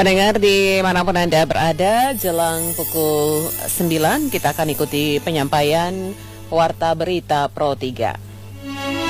Pendengar dimanapun Anda berada, jelang pukul 9 kita akan ikuti penyampaian Warta Berita Pro 3.